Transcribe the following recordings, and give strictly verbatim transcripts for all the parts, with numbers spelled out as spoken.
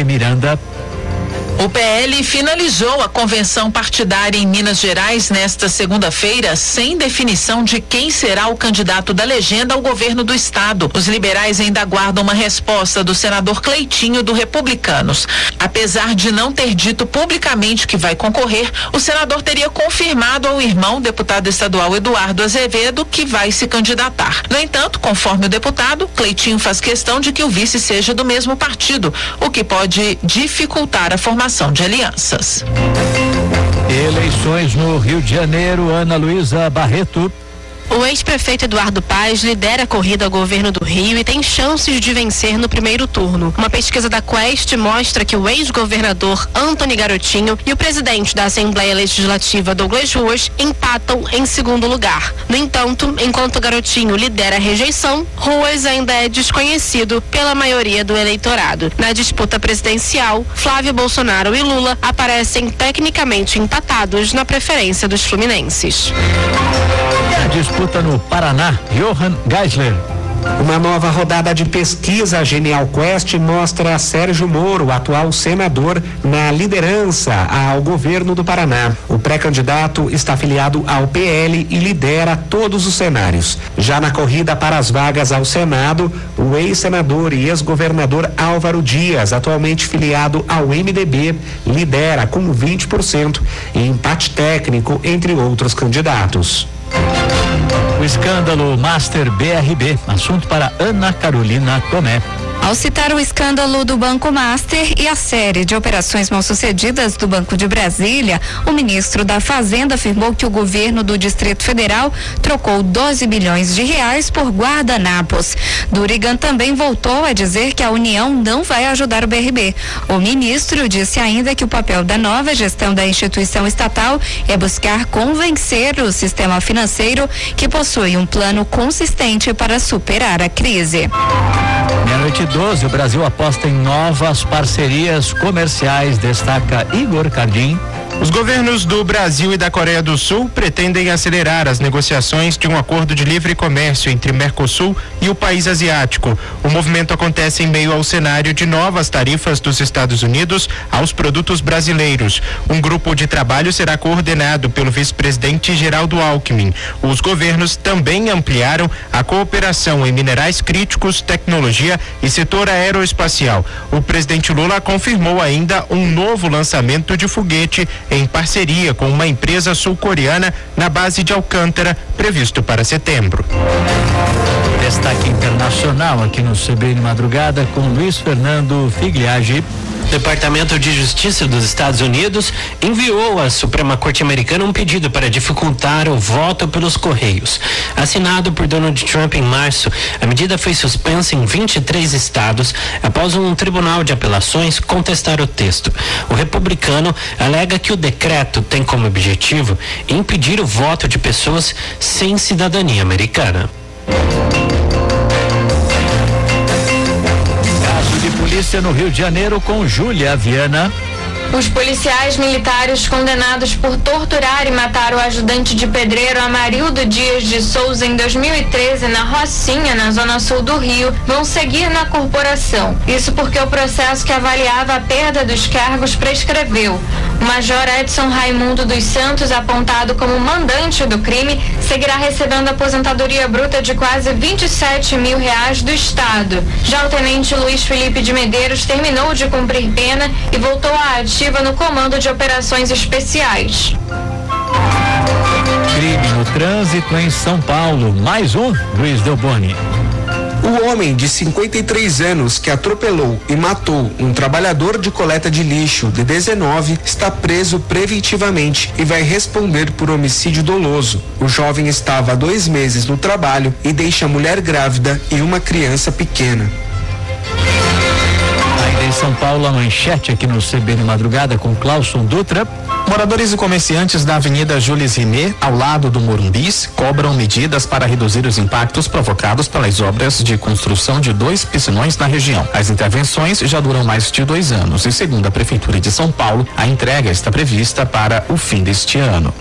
Lele Miranda. O P L finalizou a convenção partidária em Minas Gerais nesta segunda-feira, sem definição de quem será o candidato da legenda ao governo do estado. Os liberais ainda aguardam uma resposta do senador Cleitinho, do Republicanos. Apesar de não ter dito publicamente que vai concorrer, o senador teria confirmado ao irmão, deputado estadual Eduardo Azevedo, que vai se candidatar. No entanto, conforme o deputado, Cleitinho faz questão de que o vice seja do mesmo partido, o que pode dificultar a formação de alianças. Eleições no Rio de Janeiro, Ana Luísa Barreto. O ex-prefeito Eduardo Paes lidera a corrida ao governo do Rio e tem chances de vencer no primeiro turno. Uma pesquisa da Quest mostra que o ex-governador Antony Garotinho e o presidente da Assembleia Legislativa Douglas Ruas empatam em segundo lugar. No entanto, enquanto Garotinho lidera a rejeição, Ruas ainda é desconhecido pela maioria do eleitorado. Na disputa presidencial, Flávio Bolsonaro e Lula aparecem tecnicamente empatados na preferência dos fluminenses. A disputa no Paraná, Johan Geisler. Uma nova rodada de pesquisa Genial Quest mostra Sérgio Moro, atual senador, na liderança ao governo do Paraná. O pré-candidato está afiliado ao P L e lidera todos os cenários. Já na corrida para as vagas ao Senado, o ex-senador e ex-governador Álvaro Dias, atualmente filiado ao M D B, lidera com vinte por cento em empate técnico entre outros candidatos. O escândalo Master B R B, assunto para Ana Carolina Tomé. Ao citar o escândalo do Banco Master e a série de operações mal-sucedidas do Banco de Brasília, o ministro da Fazenda afirmou que o governo do Distrito Federal trocou doze bilhões de reais por guardanapos. Durigan também voltou a dizer que a União não vai ajudar o B R B. O ministro disse ainda que o papel da nova gestão da instituição estatal é buscar convencer o sistema financeiro que possui um plano consistente para superar a crise. Meia-noite doze, o Brasil aposta em novas parcerias comerciais, destaca Igor Cardim. Os governos do Brasil e da Coreia do Sul pretendem acelerar as negociações de um acordo de livre comércio entre Mercosul e o país asiático. O movimento acontece em meio ao cenário de novas tarifas dos Estados Unidos aos produtos brasileiros. Um grupo de trabalho será coordenado pelo vice-presidente Geraldo Alckmin. Os governos também ampliaram a cooperação em minerais críticos, tecnologia e setor aeroespacial. O presidente Lula confirmou ainda um novo lançamento de foguete em parceria com uma empresa sul-coreana na base de Alcântara, previsto para setembro. Destaque internacional aqui no C B N Madrugada com Luiz Fernando Figliagi. O Departamento de Justiça dos Estados Unidos enviou à Suprema Corte Americana um pedido para dificultar o voto pelos Correios. Assinado por Donald Trump em março, a medida foi suspensa em vinte e três estados após um tribunal de apelações contestar o texto. O republicano alega que o decreto tem como objetivo impedir o voto de pessoas sem cidadania americana. Polícia no Rio de Janeiro com Júlia Viana. Os policiais militares condenados por torturar e matar o ajudante de pedreiro Amarildo Dias de Souza em dois mil e treze na Rocinha, na zona sul do Rio, vão seguir na corporação. Isso porque o processo que avaliava a perda dos cargos prescreveu. O major Edson Raimundo dos Santos, apontado como mandante do crime, seguirá recebendo aposentadoria bruta de quase vinte e sete mil reais do Estado. Já o tenente Luiz Felipe de Medeiros terminou de cumprir pena e voltou à ativa no comando de operações especiais. Crime no trânsito em São Paulo. Mais um, Luiz Delboni. O homem de cinquenta e três anos que atropelou e matou um trabalhador de coleta de lixo de dezenove está preso preventivamente e vai responder por homicídio doloso. O jovem estava há dois meses no trabalho e deixa a mulher grávida e uma criança pequena. Ainda em São Paulo, a manchete aqui no C B N Madrugada com Clauson Dutra. Moradores e comerciantes da Avenida Jules Rimet, ao lado do Morumbis, cobram medidas para reduzir os impactos provocados pelas obras de construção de dois piscinões na região. As intervenções já duram mais de dois anos e, segundo a Prefeitura de São Paulo, a entrega está prevista para o fim deste ano.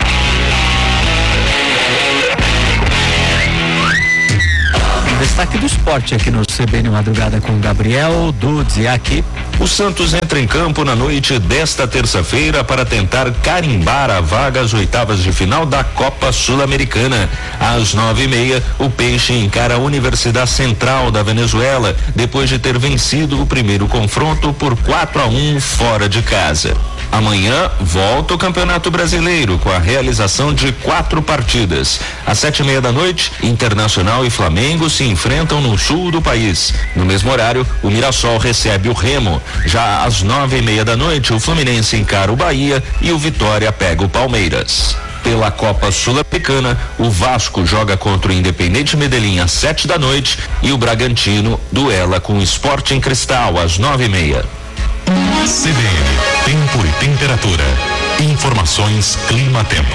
destaque do esporte aqui no C B N Madrugada com Gabriel Dudes e aqui. O Santos entra em campo na noite desta terça-feira para tentar carimbar a vaga às oitavas de final da Copa Sul-Americana. Às nove e meia, o Peixe encara a Universidade Central da Venezuela, depois de ter vencido o primeiro confronto por quatro a um fora de casa. Amanhã volta o Campeonato Brasileiro com a realização de quatro partidas. Às sete e meia da noite, Internacional e Flamengo se enfrentam no sul do país. No mesmo horário, o Mirassol recebe o Remo. Já às nove e meia da noite, o Fluminense encara o Bahia e o Vitória pega o Palmeiras. Pela Copa Sul-Americana, o Vasco joga contra o Independente Medellín às sete da noite e o Bragantino duela com o Sporting Cristal às nove e meia. C B N, tempo e temperatura. Informações Clima-Tempo.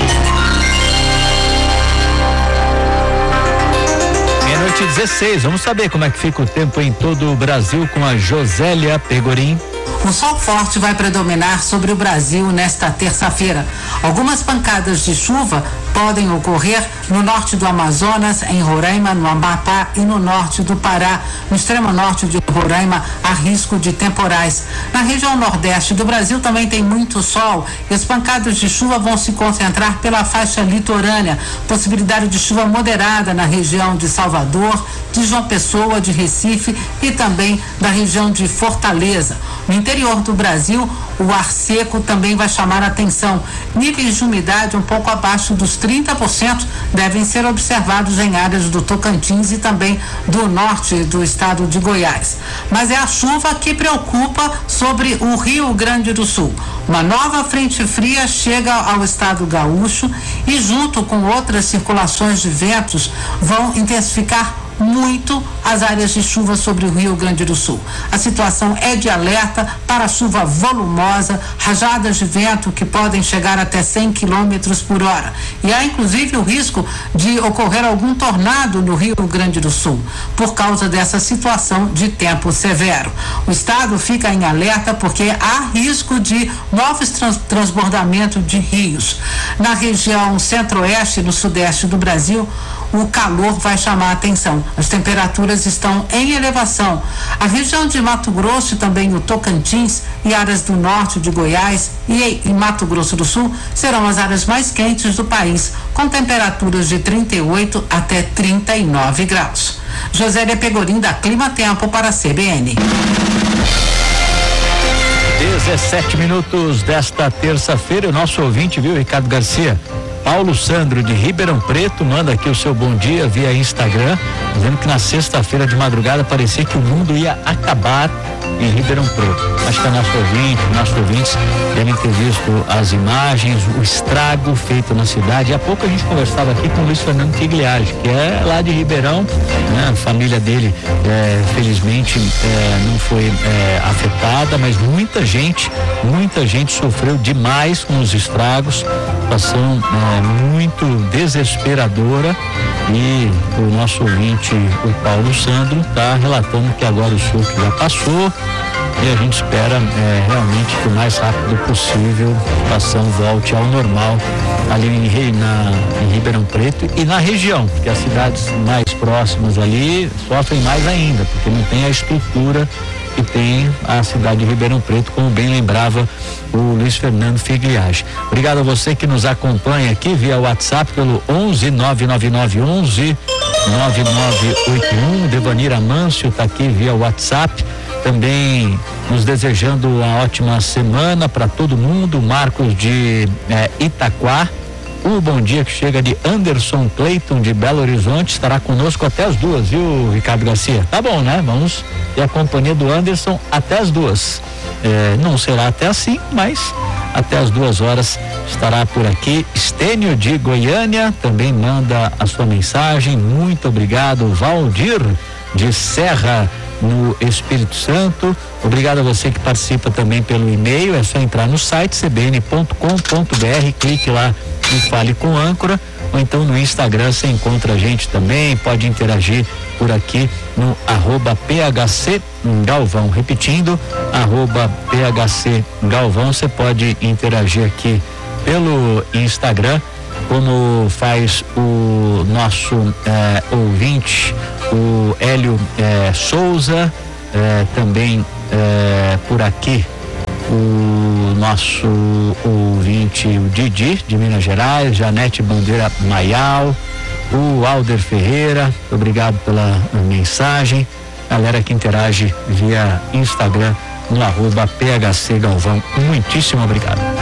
Meia-noite e dezesseis, vamos saber como é que fica o tempo em todo o Brasil com a Josélia Pegorim. O sol forte vai predominar sobre o Brasil nesta terça-feira. Algumas pancadas de chuva podem ocorrer no norte do Amazonas, em Roraima, no Amapá e no norte do Pará. No extremo norte de Roraima, há risco de temporais. Na região nordeste do Brasil também tem muito sol e as pancadas de chuva vão se concentrar pela faixa litorânea. Possibilidade de chuva moderada na região de Salvador, de João Pessoa, de Recife e também da região de Fortaleza. No interior do Brasil, o ar seco também vai chamar a atenção. Níveis de umidade um pouco abaixo dos trinta por cento devem ser observados em áreas do Tocantins e também do norte do estado de Goiás. Mas é a chuva que preocupa sobre o Rio Grande do Sul. Uma nova frente fria chega ao estado gaúcho e, junto com outras circulações de ventos, vão intensificar muito as áreas de chuva sobre o Rio Grande do Sul. A situação é de alerta para chuva volumosa, rajadas de vento que podem chegar até cem quilômetros por hora. E há inclusive o risco de ocorrer algum tornado no Rio Grande do Sul, por causa dessa situação de tempo severo. O estado fica em alerta porque há risco de novos trans- transbordamentos de rios. Na região centro-oeste e no sudeste do Brasil, o calor vai chamar a atenção. As temperaturas estão em elevação. A região de Mato Grosso e também o Tocantins e áreas do norte de Goiás e em Mato Grosso do Sul serão as áreas mais quentes do país, com temperaturas de trinta e oito até trinta e nove graus. Josélia Pegorim, da Clima Tempo, para a C B N. dezessete minutos desta terça-feira, o nosso ouvinte, viu, Ricardo Garcia? Paulo Sandro de Ribeirão Preto manda aqui o seu bom dia via Instagram, dizendo que na sexta-feira de madrugada parecia que o mundo ia acabar em Ribeirão Preto. Acho que a nossa ouvinte, nossos ouvintes devem ter visto as imagens, o estrago feito na cidade. Há pouco a gente conversava aqui com o Luiz Fernando Figliage, que é lá de Ribeirão, né? A família dele, é, felizmente, é, não foi é, afetada, mas muita gente, muita gente sofreu demais com os estragos. Situação é, muito desesperadora e o nosso ouvinte, o Paulo Sandro, está relatando que agora o surto já passou e a gente espera é, realmente que o mais rápido possível a situação volte ao normal ali em, na, em Ribeirão Preto e na região, porque as cidades mais próximas ali sofrem mais ainda, porque não tem a estrutura que tem a cidade de Ribeirão Preto, como bem lembrava o Luiz Fernando Figliage. Obrigado a você que nos acompanha aqui via WhatsApp pelo onze nove nove nove onze nove nove oito um. Devanira Mâncio está aqui via WhatsApp, também nos desejando uma ótima semana para todo mundo. Marcos de eh, Itaquá. O bom dia que chega de Anderson Clayton de Belo Horizonte estará conosco até as duas, viu, Ricardo Garcia? Tá bom, né? Vamos ter a companhia do Anderson até as duas. É, não será até assim, mas até as duas horas estará por aqui. Estênio de Goiânia também manda a sua mensagem. Muito obrigado, Valdir de Serra, no Espírito Santo. Obrigado a você que participa também pelo e-mail. É só entrar no site c b n ponto com ponto b r, clique lá e fale com o âncora, ou então no Instagram você encontra a gente também, pode interagir por aqui no arroba P H C Galvão, repetindo, arroba P H C Galvão. Você pode interagir aqui pelo Instagram, como faz o nosso eh, ouvinte, o Hélio eh, Souza, eh, também eh, por aqui o nosso ouvinte, o Didi, de Minas Gerais, Janete Bandeira Maial, o Alder Ferreira, obrigado pela mensagem, galera que interage via Instagram no arroba P H C Galvão, muitíssimo obrigado.